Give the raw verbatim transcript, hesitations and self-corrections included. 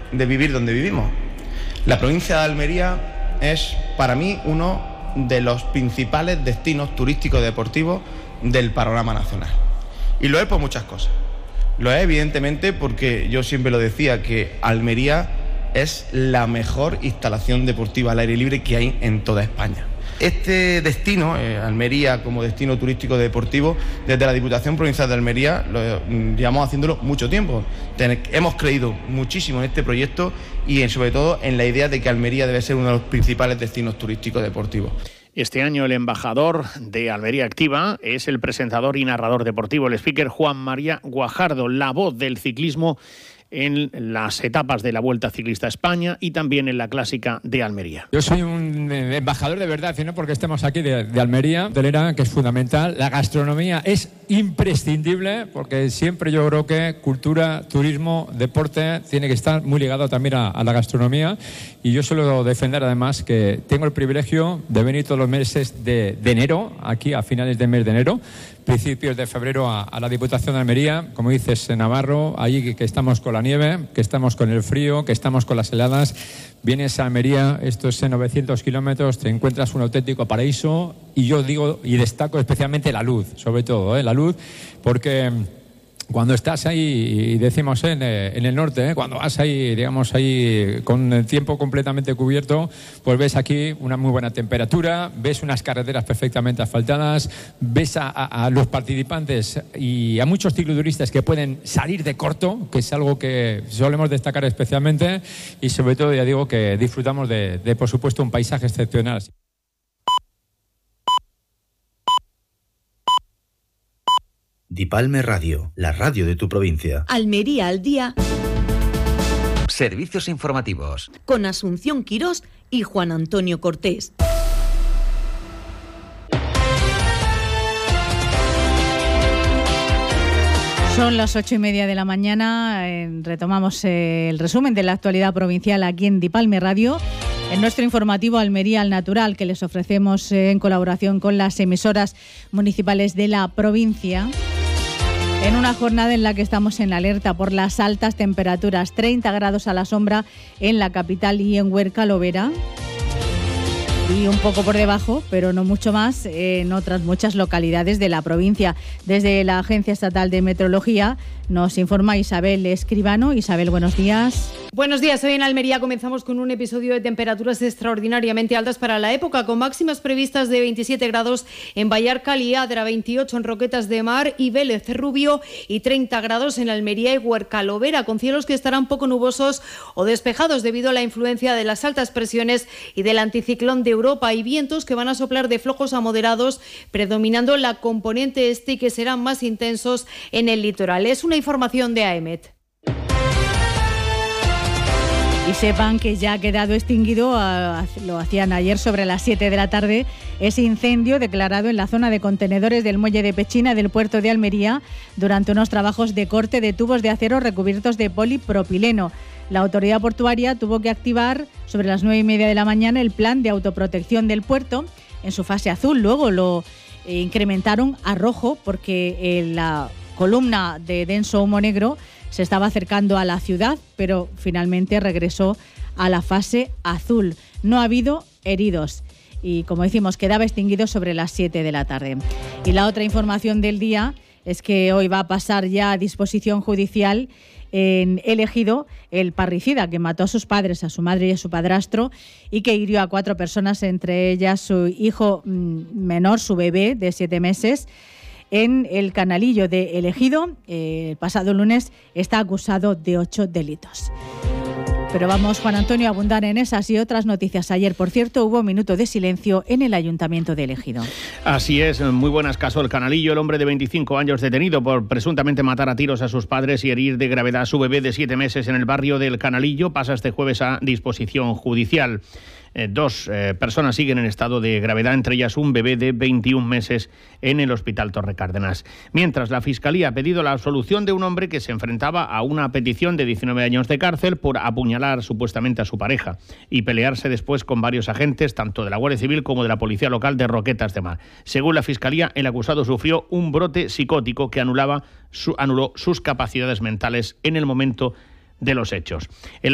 de vivir donde vivimos. La provincia de Almería es para mí uno de los principales destinos turísticos y deportivos del panorama nacional. Y lo es por muchas cosas. Lo es evidentemente porque yo siempre lo decía, que Almería es la mejor instalación deportiva al aire libre que hay en toda España. Este destino, eh, Almería como destino turístico deportivo, desde la Diputación Provincial de Almería lo mm, llevamos haciéndolo mucho tiempo. Ten- hemos creído muchísimo en este proyecto y en, sobre todo en la idea de que Almería debe ser uno de los principales destinos turísticos deportivos. Este año el embajador de Almería Activa es el presentador y narrador deportivo, el speaker Juan María Guajardo, la voz del ciclismo en las etapas de la Vuelta Ciclista a España y también en la Clásica de Almería. Yo soy un embajador de verdad, y no porque estemos aquí de, de Almería, hotelera, que es fundamental. La gastronomía es imprescindible, porque siempre yo creo que cultura, turismo, deporte tiene que estar muy ligado también a, a la gastronomía, y yo suelo defender además que tengo el privilegio de venir todos los meses de, de enero, aquí a finales del mes de enero, principios de febrero a, a la Diputación de Almería, como dices, en Navarro, allí que, que estamos con la nieve, que estamos con el frío, que estamos con las heladas. Vienes a Almería, estos novecientos kilómetros, te encuentras un auténtico paraíso, y yo digo y destaco especialmente la luz, sobre todo, ¿eh? la luz, porque cuando estás ahí, y decimos en, en el norte, ¿eh? cuando vas ahí, digamos, ahí con el tiempo completamente cubierto, pues ves aquí una muy buena temperatura, ves unas carreteras perfectamente asfaltadas, ves a, a, a los participantes y a muchos cicloturistas que pueden salir de corto, que es algo que solemos destacar especialmente, y sobre todo, ya digo, que disfrutamos de, de por supuesto, un paisaje excepcional. Dipalme Radio, la radio de tu provincia. Almería al día. Servicios informativos. Con Asunción Quirós y Juan Antonio Cortés. Son las ocho y media de la mañana. Eh, retomamos eh, el resumen de la actualidad provincial aquí en Dipalme Radio. En nuestro informativo Almería al Natural, que les ofrecemos eh, en colaboración con las emisoras municipales de la provincia. En una jornada en la que estamos en alerta por las altas temperaturas, treinta grados a la sombra en la capital y en Huerca Lovera, y un poco por debajo, pero no mucho más, en otras muchas localidades de la provincia. Desde la Agencia Estatal de Meteorología nos informa Isabel Escribano. Isabel, buenos días. Buenos días. Hoy en Almería comenzamos con un episodio de temperaturas extraordinariamente altas para la época, con máximas previstas de veintisiete grados en Vallarcal y Adra, veintiocho en Roquetas de Mar y Vélez Rubio, y treinta grados en Almería y Huerca Lovera, con cielos que estarán poco nubosos o despejados debido a la influencia de las altas presiones y del anticiclón de Europa, y vientos que van a soplar de flojos a moderados, predominando la componente este, y que serán más intensos en el litoral. Es una información de A E M E T. Y sepan que ya ha quedado extinguido, lo hacían ayer sobre las siete de la tarde, ese incendio declarado en la zona de contenedores del muelle de Pechina del puerto de Almería durante unos trabajos de corte de tubos de acero recubiertos de polipropileno. La autoridad portuaria tuvo que activar sobre las nueve y media de la mañana el plan de autoprotección del puerto en su fase azul. Luego lo incrementaron a rojo porque la columna de denso humo negro se estaba acercando a la ciudad, pero finalmente regresó a la fase azul. No ha habido heridos y, como decimos, quedaba extinguido sobre las siete de la tarde. Y la otra información del día es que hoy va a pasar ya a disposición judicial en El Ejido el parricida que mató a sus padres, a su madre y a su padrastro, y que hirió a cuatro personas, entre ellas su hijo menor, su bebé de siete meses, en el Canalillo de El Ejido. Eh, el pasado lunes está acusado de ocho delitos. Pero vamos, Juan Antonio, a abundar en esas y otras noticias. Ayer, por cierto, hubo minuto de silencio en el Ayuntamiento de El Ejido. Así es, muy buenas. Caso El Canalillo. El hombre de veinticinco años detenido por presuntamente matar a tiros a sus padres y herir de gravedad a su bebé de siete meses en el barrio del Canalillo pasa este jueves a disposición judicial. Eh, dos eh, personas siguen en estado de gravedad, entre ellas un bebé de veintiún meses en el Hospital Torre Cárdenas. Mientras, la Fiscalía ha pedido la absolución de un hombre que se enfrentaba a una petición de diecinueve años de cárcel por apuñalar supuestamente a su pareja y pelearse después con varios agentes, tanto de la Guardia Civil como de la Policía Local de Roquetas de Mar. Según la Fiscalía, el acusado sufrió un brote psicótico que anulaba su, anuló sus capacidades mentales en el momento de los hechos. El